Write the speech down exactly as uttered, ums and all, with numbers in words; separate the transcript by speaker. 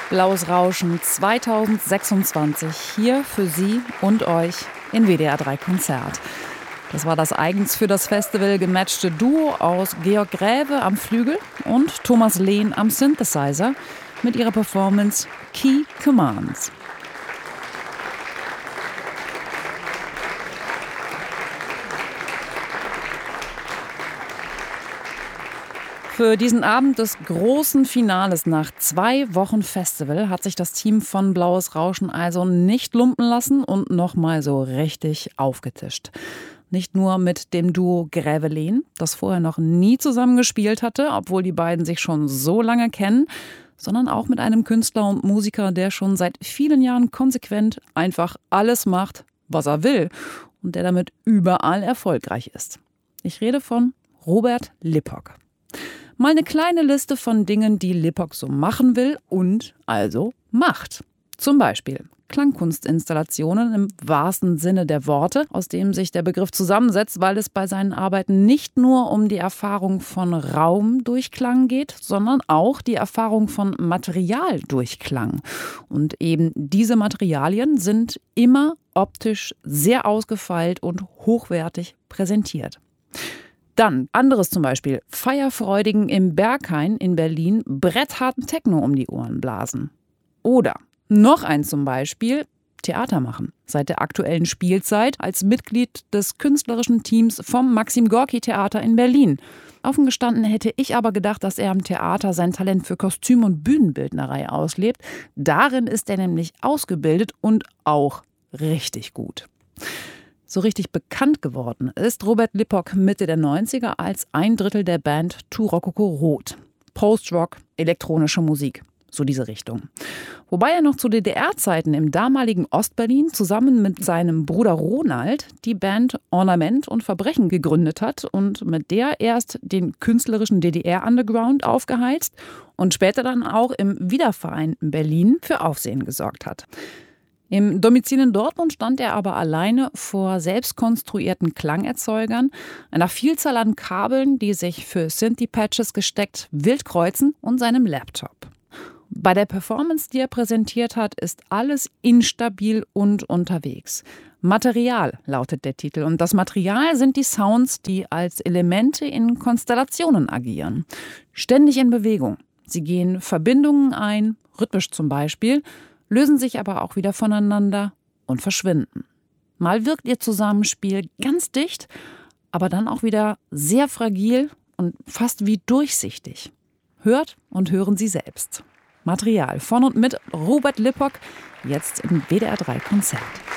Speaker 1: Blaues Rauschen zwanzig sechsundzwanzig hier für Sie und euch in W D R drei Konzert. Das war das eigens für das Festival gematchte Duo aus Georg Gräve am Flügel und Thomas Lehn am Synthesizer mit ihrer Performance Key Commands. Für diesen Abend des großen Finales nach zwei Wochen Festival hat sich das Team von Blaues Rauschen also nicht lumpen lassen und nochmal so richtig aufgetischt. Nicht nur mit dem Duo Gräve-Lehn, das vorher noch nie zusammen gespielt hatte, obwohl die beiden sich schon so lange kennen, sondern auch mit einem Künstler und Musiker, der schon seit vielen Jahren konsequent einfach alles macht, was er will und der damit überall erfolgreich ist. Ich rede von Robert Lippock. Mal eine kleine Liste von Dingen, die Lippock so machen will und also macht. Zum Beispiel Klangkunstinstallationen im wahrsten Sinne der Worte, aus dem sich der Begriff zusammensetzt, weil es bei seinen Arbeiten nicht nur um die Erfahrung von Raum durch Klang geht, sondern auch die Erfahrung von Material durch Klang. Und eben diese Materialien sind immer optisch sehr ausgefeilt und hochwertig präsentiert. Dann anderes zum Beispiel, Feierfreudigen im Berghain in Berlin brettharten Techno um die Ohren blasen. Oder noch ein zum Beispiel, Theater machen. Seit der aktuellen Spielzeit als Mitglied des künstlerischen Teams vom Maxim Gorki Theater in Berlin. Offen gestanden hätte ich aber gedacht, dass er am Theater sein Talent für Kostüm- und Bühnenbildnerei auslebt. Darin ist er nämlich ausgebildet und auch richtig gut. So richtig bekannt geworden ist Robert Lippock Mitte der neunziger als ein Drittel der Band Tu Rococo Rot. Post-Rock, elektronische Musik, so diese Richtung. Wobei er noch zu D D R-Zeiten im damaligen Ostberlin zusammen mit seinem Bruder Ronald die Band Ornament und Verbrechen gegründet hat und mit der erst den künstlerischen D D R-Underground aufgeheizt und später dann auch im wiedervereinten Berlin für Aufsehen gesorgt hat. Im Domizil in Dortmund stand er aber alleine vor selbstkonstruierten Klangerzeugern, einer Vielzahl an Kabeln, die sich für Synthie-Patches gesteckt wild kreuzen und seinem Laptop. Bei der Performance, die er präsentiert hat, ist alles instabil und unterwegs. Material lautet der Titel und das Material sind die Sounds, die als Elemente in Konstellationen agieren. Ständig in Bewegung. Sie gehen Verbindungen ein, rhythmisch zum Beispiel, lösen sich aber auch wieder voneinander und verschwinden. Mal wirkt ihr Zusammenspiel ganz dicht, aber dann auch wieder sehr fragil und fast wie durchsichtig. Hört und hören Sie selbst. Material von und mit Robert Lippock, jetzt im W D R drei Konzert.